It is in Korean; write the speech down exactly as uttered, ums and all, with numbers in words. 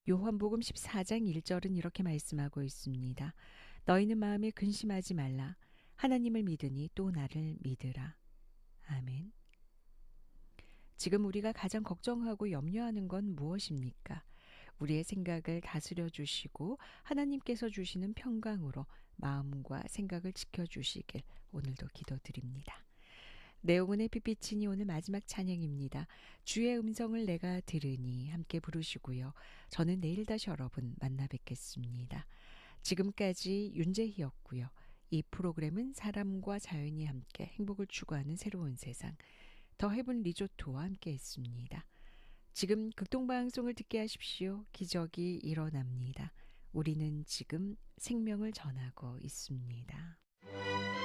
요한복음 십사 장 일 절은 이렇게 말씀하고 있습니다. 너희는 마음에 근심하지 말라. 하나님을 믿으니 또 나를 믿으라. 아멘. 지금 우리가 가장 걱정하고 염려하는 건 무엇입니까? 우리의 생각을 다스려 주시고 하나님께서 주시는 평강으로 마음과 생각을 지켜주시길 오늘도 기도드립니다. 내용은의 빛비치니 오늘 마지막 찬양입니다. 주의 음성을 내가 들으니 함께 부르시고요. 저는 내일 다시 여러분 만나 뵙겠습니다. 지금까지 윤재희였고요. 이 프로그램은 사람과 자연이 함께 행복을 추구하는 새로운 세상 더 헤븐 리조트와 함께 했습니다. 지금 극동방송을 듣게 하십시오. 기적이 일어납니다. 우리는 지금 생명을 전하고 있습니다.